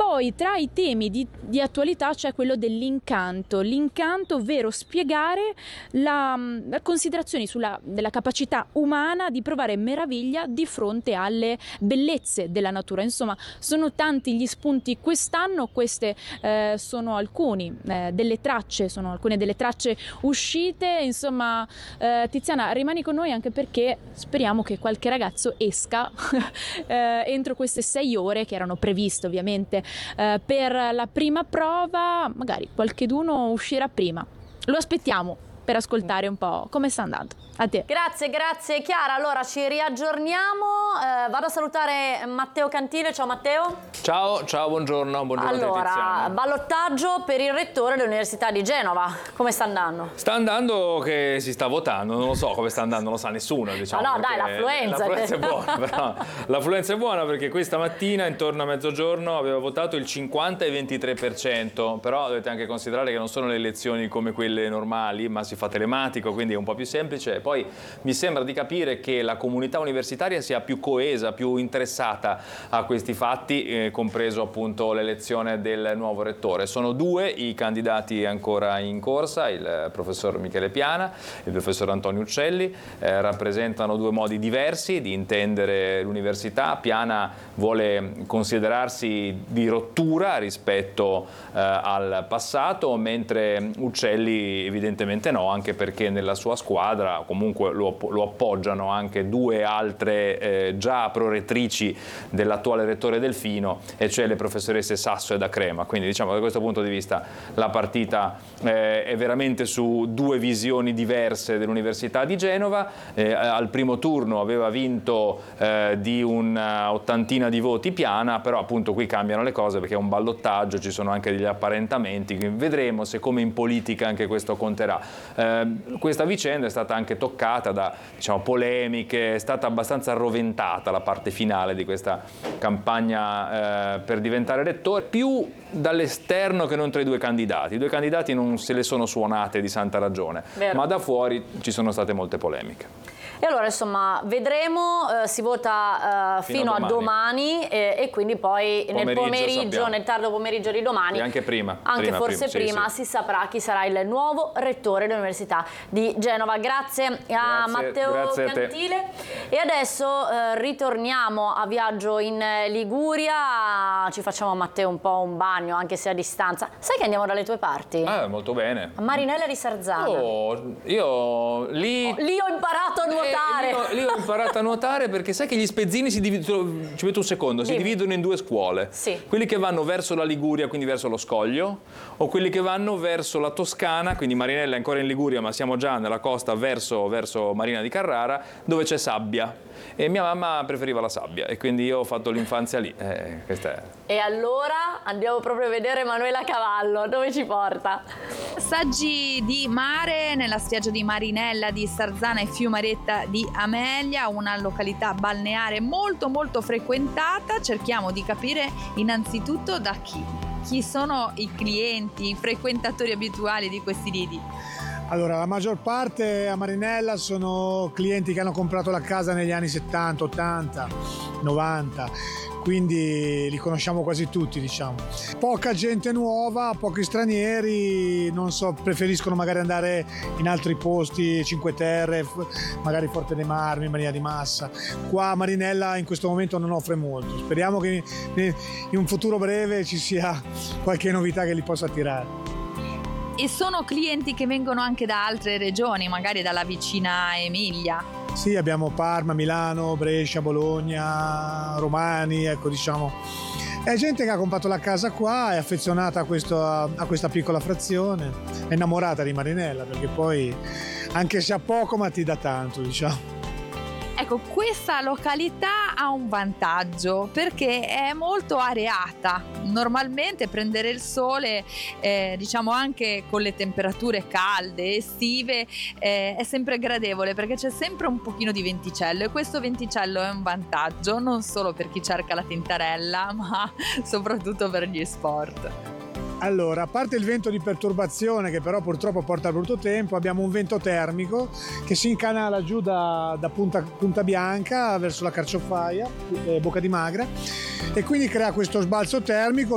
Poi tra i temi di attualità c'è quello dell'incanto, ovvero spiegare la considerazioni della capacità umana di provare meraviglia di fronte alle bellezze della natura. Insomma, sono tanti gli spunti quest'anno, queste sono alcune delle tracce uscite. Insomma, Tiziana, rimani con noi anche perché speriamo che qualche ragazzo esca entro queste 6 ore che erano previste ovviamente per la prima prova. Magari qualcheduno uscirà prima, lo aspettiamo per ascoltare un po' come sta andando. A te. Grazie Chiara, allora ci riaggiorniamo, vado a salutare Matteo Cantile. Ciao Matteo. Ciao, buongiorno allora, Tiziana. Ballottaggio per il rettore dell'Università di Genova, come sta andando? Sta andando che si sta votando, non lo so come sta andando, non lo sa nessuno, diciamo. No, dai, l'affluenza è buona, però l'affluenza è buona perché questa mattina intorno a mezzogiorno aveva votato il 50 e 23%, però dovete anche considerare che non sono le elezioni come quelle normali, ma si fa telematico, quindi è un po' più semplice. Poi mi sembra di capire che la comunità universitaria sia più coesa, più interessata a questi fatti, compreso appunto l'elezione del nuovo rettore. Sono 2 i candidati ancora in corsa, il professor Michele Piana e il professor Antonio Uccelli, rappresentano 2 modi diversi di intendere l'università. Piana vuole considerarsi di rottura rispetto al passato, mentre Uccelli evidentemente no, anche perché nella sua squadra comunque lo appoggiano anche 2 altre già prorettrici dell'attuale rettore Delfino, e cioè le professoresse Sasso e Da Crema. Quindi diciamo che da questo punto di vista la partita è veramente su 2 visioni diverse dell'Università di Genova. Al primo turno aveva vinto di un'80 di voti Piana, però appunto qui cambiano le cose perché è un ballottaggio, ci sono anche degli apparentamenti, vedremo se come in politica anche questo conterà. Questa vicenda è stata anche toccata da polemiche, è stata abbastanza arroventata la parte finale di questa campagna per diventare rettore, più dall'esterno che non tra i 2 candidati. I 2 candidati non se le sono suonate di santa ragione, ma da fuori ci sono state molte polemiche. E allora insomma vedremo, si vota fino a domani e quindi poi nel tardo pomeriggio di domani e anche prima, forse prima si saprà chi sarà il nuovo rettore dell'Università di Genova. Grazie a Matteo Cantile. E adesso ritorniamo a viaggio in Liguria, ci facciamo Matteo un po' un bagno anche se a distanza. Sai che andiamo dalle tue parti? Molto bene. A Marinella di Sarzana. Io lì ho imparato a nuotare. Lì ho imparato a nuotare perché sai che gli spezzini si dividono, ci metto un secondo, si dividono in 2 scuole. Sì. Quelli che vanno verso la Liguria, quindi verso lo Scoglio, o quelli che vanno verso la Toscana, quindi Marinella è ancora in Liguria ma siamo già nella costa verso Marina di Carrara, dove c'è sabbia. E mia mamma preferiva la sabbia e quindi io ho fatto l'infanzia lì. Questa è. E allora andiamo proprio a vedere Manuela Cavallo, dove ci porta? Passaggi di mare nella spiaggia di Marinella di Sarzana e Fiumaretta di Amelia, una località balneare molto molto frequentata. Cerchiamo di capire innanzitutto da chi sono i clienti, i frequentatori abituali di questi lidi. Allora, la maggior parte a Marinella sono clienti che hanno comprato la casa negli anni 70, 80, 90, quindi li conosciamo quasi tutti, diciamo. Poca gente nuova, pochi stranieri, non so, preferiscono magari andare in altri posti, Cinque Terre, magari Forte dei Marmi, Maria di Massa. Qua a Marinella in questo momento non offre molto. Speriamo che in un futuro breve ci sia qualche novità che li possa attirare. E sono clienti che vengono anche da altre regioni, magari dalla vicina Emilia? Sì, abbiamo Parma, Milano, Brescia, Bologna, Romani, ecco, diciamo. È gente che ha comprato la casa qua, è affezionata a questa piccola frazione, è innamorata di Marinella, perché poi, anche se ha poco, ma ti dà tanto, diciamo. Ecco, questa località ha un vantaggio perché è molto areata. Normalmente prendere il sole, diciamo anche con le temperature calde, estive, è sempre gradevole perché c'è sempre un pochino di venticello e questo venticello è un vantaggio non solo per chi cerca la tintarella, ma soprattutto per gli sport. Allora, a parte il vento di perturbazione che però purtroppo porta al brutto tempo, abbiamo un vento termico che si incanala giù da Punta Bianca verso la Carciofaia, Bocca di Magra, e quindi crea questo sbalzo termico